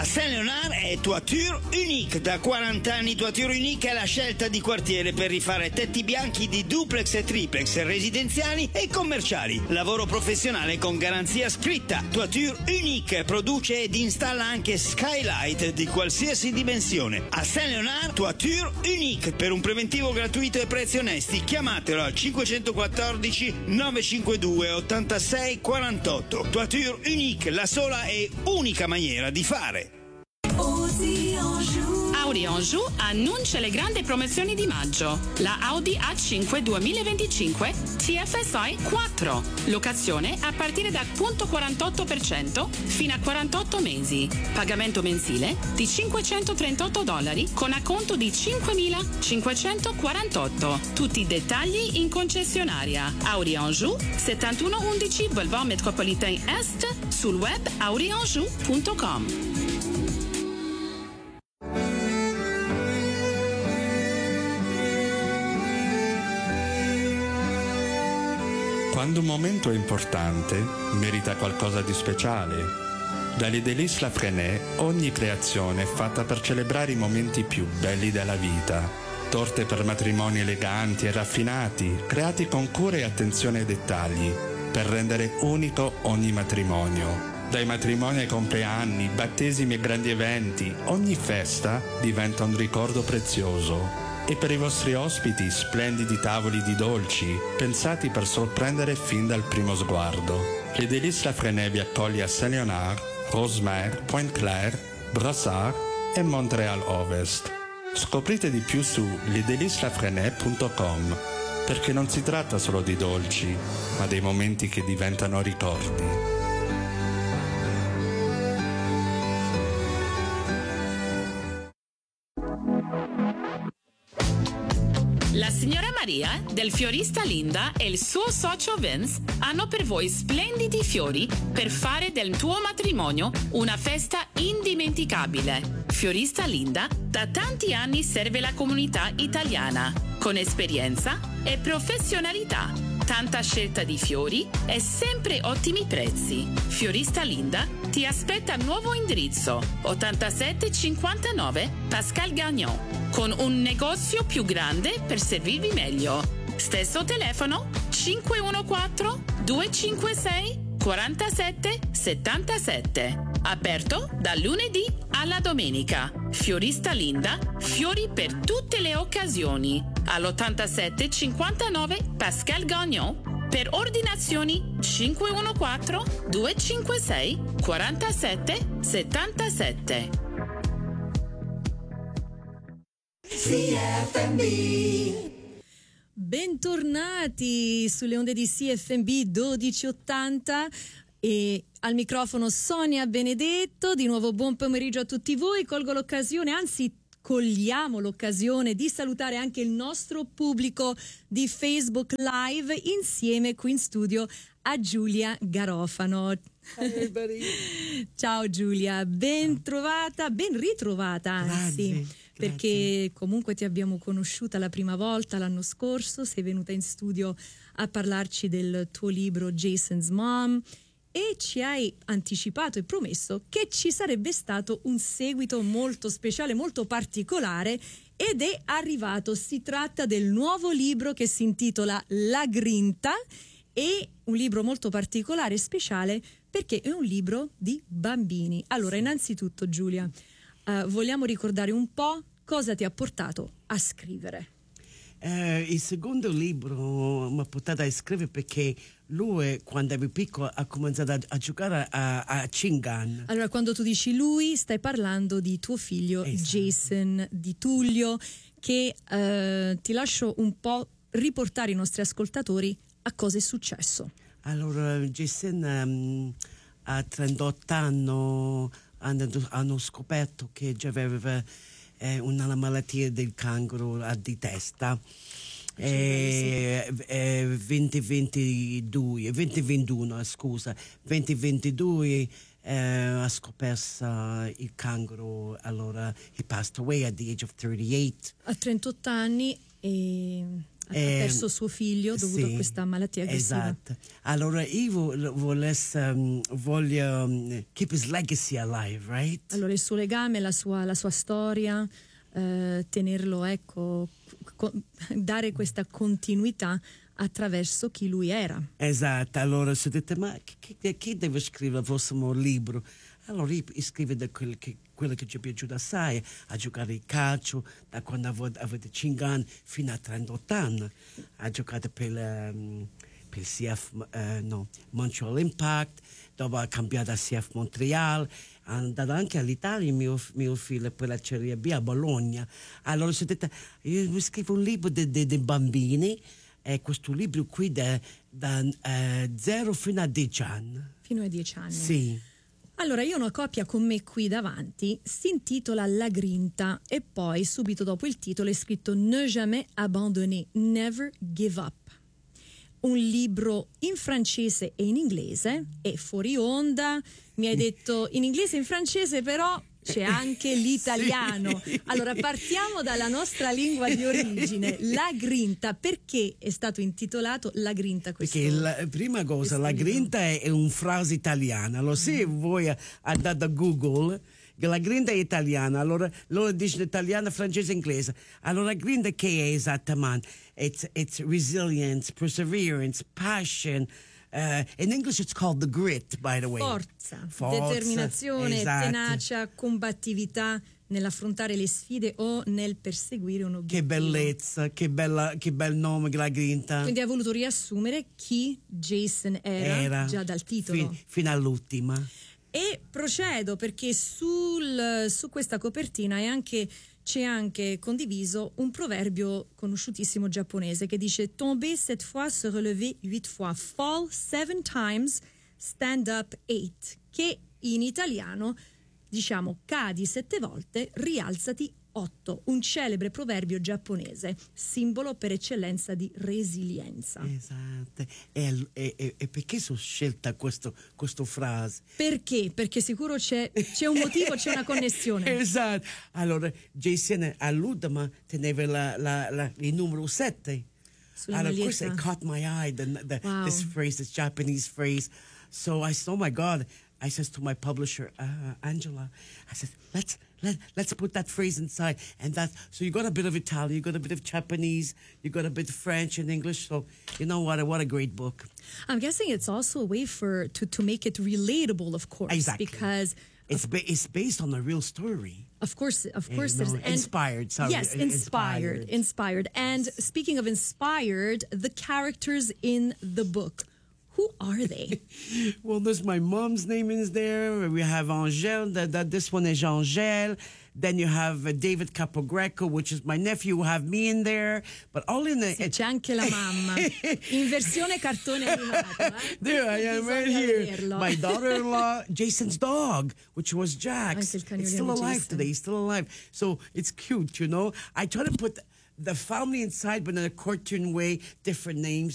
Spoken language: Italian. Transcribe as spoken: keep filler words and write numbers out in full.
Saint-Léonard è Toiture Unique. Da quaranta anni Toiture Unique è la scelta di quartiere per rifare tetti bianchi di duplex e triplex residenziali e commerciali. Lavoro professionale con garanzia scritta. Toiture Unique produce ed installa anche skylight di qualsiasi dimensione. A Saint-Léonard Toiture Unique. Per un preventivo gratuito e prezzi onesti chiamatelo al cinquecentoquattordici novecentocinquantadue ottantasei quarantotto. Toiture Unique, la sola e unica maniera di fare. Audi Anjou annuncia le grandi promozioni di maggio. La Audi A cinque duemilaventicinque T F S I quattro. Locazione a partire da punto quarantotto per cento fino a quarantotto mesi. Pagamento mensile di cinquecentotrentotto dollari con acconto di cinquemilacinquecentoquarantotto. Tutti i dettagli in concessionaria. Audi Anjou settantuno undici Boulevard Métropolitain Est, sul web audi anjou punto com. Quando un momento è importante, merita qualcosa di speciale. Dall'Idelis La Frenée ogni creazione è fatta per celebrare i momenti più belli della vita. Torte per matrimoni eleganti e raffinati, creati con cura e attenzione ai dettagli, per rendere unico ogni matrimonio. Dai matrimoni ai compleanni, battesimi e grandi eventi, ogni festa diventa un ricordo prezioso. E per i vostri ospiti splendidi tavoli di dolci, pensati per sorprendere fin dal primo sguardo. L'Idelis La Frenée vi accoglie a Saint-Léonard, Rosemère, Pointe-Claire, Brassard e Montréal Ovest. Scoprite di più su l'idelis la frenée punto com, perché non si tratta solo di dolci, ma dei momenti che diventano ricordi. La signora Maria del fiorista Linda e il suo socio Vince hanno per voi splendidi fiori per fare del tuo matrimonio una festa indimenticabile. Fiorista Linda da tanti anni serve la comunità italiana con esperienza e professionalità. Tanta scelta di fiori e sempre ottimi prezzi. Fiorista Linda ti aspetta al nuovo indirizzo ottantasette cinquantanove Pascal Gagnon, con un negozio più grande per servirvi meglio. Stesso telefono cinque uno quattro due cinque sei quattro sette sette sette. Aperto dal lunedì alla domenica. Fiorista Linda, fiori per tutte le occasioni. All'ottantasette cinquantanove Pascal Gagnon. Per ordinazioni cinque uno quattro due cinque sei quattro sette sette sette. C F M B. Bentornati sulle onde di C F M B dodici ottanta e al microfono Sonia Benedetto. Di nuovo buon pomeriggio a tutti voi. Colgo l'occasione, anzi cogliamo l'occasione di salutare anche il nostro pubblico di Facebook Live insieme qui in studio a Giulia Garofano. Ciao Giulia, ben trovata, ben ritrovata anzi. Grazie. Perché Grazie. comunque ti abbiamo conosciuta la prima volta l'anno scorso, sei venuta in studio a parlarci del tuo libro Jason's Mom e ci hai anticipato e promesso che ci sarebbe stato un seguito molto speciale, molto particolare, ed è arrivato. Si tratta del nuovo libro che si intitola La Grinta, e un libro molto particolare e speciale perché è un libro di bambini. Allora, innanzitutto Giulia, Uh, vogliamo ricordare un po' cosa ti ha portato a scrivere. Eh, il secondo libro mi ha portato a scrivere perché lui, quando ero piccolo, ha cominciato a, a giocare a, a Cingan. Allora, quando tu dici lui, stai parlando di tuo figlio, esatto. Jason Di Tullio, che uh, ti lascio un po' riportare i nostri ascoltatori a cosa è successo. Allora, Jason um, ha trentotto anni. Hanno, hanno scoperto che già aveva eh, una malattia del cancro di testa. Eh, eh, duemilaventidue, duemilaventuno, scusa, duemilaventidue eh, ha scoperto il cancro. Allora he passed away at the age of thirty-eight. A trentotto anni, e ha Eh, perso suo figlio dovuto sì, a questa malattia aggressiva. Esatto. Allora io vo- volesse, um, voglio um, keep his legacy alive, right? Allora il suo legame, la sua, la sua storia, eh, tenerlo, ecco, co- dare questa continuità attraverso chi lui era. Esatto, allora si è detto, ma chi, chi- chi deve scrivere il prossimo libro? Allora io scrivo da quel che, quello che ci è piaciuto assai, a giocare il calcio, da quando avevo, avevo cinque anni fino a trentotto anni. Ha giocato per, um, per il C F, eh, no, Montreal Impact, dopo ha cambiato a C F Montreal, è andato anche all'Italia mio, mio figlio per la Serie B a Bologna. Allora si è detto, io scrivo un libro dei bambini, e questo libro qui da, da eh, zero fino a dieci anni. Fino ai dieci anni. Sì. Allora, io ho una copia con me qui davanti, si intitola La Grinta e poi subito dopo il titolo è scritto Ne jamais abandonner, never give up. Un libro in francese e in inglese e fuori onda, mi hai detto in inglese e in francese, però c'è anche l'italiano. Sì. Allora partiamo dalla nostra lingua di origine, La Grinta. Perché è stato intitolato La Grinta questo? Perché la prima cosa, la libro? grinta è, è una frase italiana. Allora, se voi andate a Google, che la grinta è italiana, allora loro dicono italiano, francese e inglese. Allora, la grinta che è esattamente? It's, it's resilience, perseverance, passion. Uh, in English it's called the grit, by the way. Forza, Forza, determinazione, esatto. tenacia, combattività nell'affrontare le sfide o nel perseguire un Che obiettivo. bellezza, che, bella, che bel nome che la grinta. Quindi ha voluto riassumere chi Jason era, Era già dal titolo. fin- fino all'ultima. E procedo perché sul, su questa copertina è anche, c'è anche condiviso un proverbio conosciutissimo giapponese che dice tomber sept fois, se relever huit fois, fall seven times, stand up eight, che in italiano diciamo cadi sette volte, rialzati otto, un celebre proverbio giapponese, simbolo per eccellenza di resilienza. Esatto. E, e- e- e perché sono scelta questo, questa frase? Perché? Perché sicuro c'è, c'è un motivo, c'è una connessione. Esatto. Allora, Jason all'ultima teneva la, la, la, il numero sette. Sulla Allora, questo maglietta. it caught my eye, the, the, Wow. this phrase, this Japanese phrase. So I said, oh my God. I says to my publisher, uh, Angela, I said, let's let, let's put that phrase inside. And that, so you got a bit of Italian, you got a bit of Japanese, you got a bit of French and English. So you know what? What a great book. I'm guessing it's also a way for to, to make it relatable, of course, Exactly. because It's ba- it's based on a real story. of course, of Eh, course, no, there's and- inspired, sorry, Yes, uh, inspired, inspired. inspired. And speaking of inspired, the characters in the book, who are they? Well, there's my mom's name is there. We have Angèle. That, that this one is Angèle. Then you have uh, David Capogreco, which is my nephew. You have me in there, but all in the. C'è anche la mamma in versione cartone animato. Eh? There I am, right Bisogna here. vederlo. My daughter-in-law, Jason's dog, which was Jax. Anche il cagnolino It's still di alive Jason. today. He's still alive. So it's cute, you know. I try to put the family inside, but in a cartoon way, different names.